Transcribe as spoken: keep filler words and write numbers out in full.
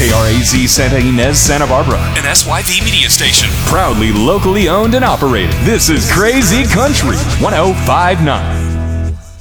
K R A Z Santa Ynez, Santa Barbara. An S Y V media station. Proudly locally owned and operated. This is Crazy Country one oh five point nine.